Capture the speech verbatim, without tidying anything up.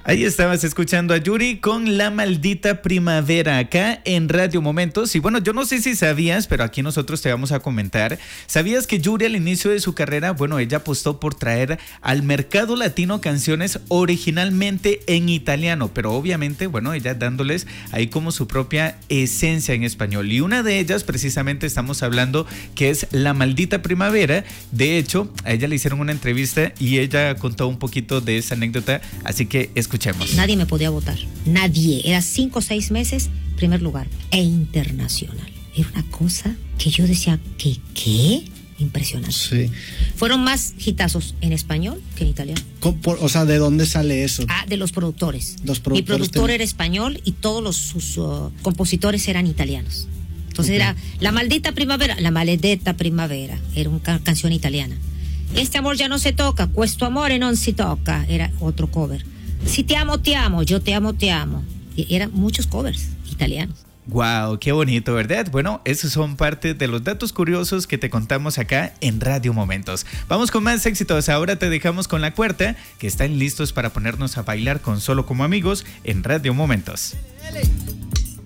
Ahí estabas escuchando a Yuri con La Maldita Primavera acá en Radio Momentos. Y bueno, yo no sé si sabías, pero aquí nosotros te vamos a comentar. ¿Sabías que Yuri al inicio de su carrera, bueno, ella apostó por traer al mercado latino canciones originalmente en italiano, pero obviamente, bueno, ella dándoles ahí como su propia esencia en español. Y una de ellas precisamente estamos hablando que es La Maldita Primavera. De hecho, a ella le hicieron una entrevista y ella contó un poquito de esa anécdota, así que escuchemos. Nadie me podía votar, nadie. Era cinco o seis meses, primer lugar, e internacional. Era una cosa que yo decía, ¿qué? ¿Qué? Impresionante. Sí. Fueron más hitazos en español que en italiano. Por, o sea, ¿de dónde sale eso? Ah, de los productores. Los productores. Mi productor ten... era español y todos los, sus uh, compositores eran italianos. Entonces okay. Era La Maldita Primavera, La Maledetta Primavera, era una ca- canción italiana. Este amor ya no se toca, Questo amore non si toca, era otro cover. Si te amo, te amo, yo te amo, te amo. Y eran muchos covers italianos. Wow, qué bonito, ¿verdad? Bueno, esos son parte de los datos curiosos que te contamos acá en Radio Momentos. Vamos con más éxitos. Ahora te dejamos con La Cuarta, que están listos para ponernos a bailar con Solo como Amigos en Radio Momentos.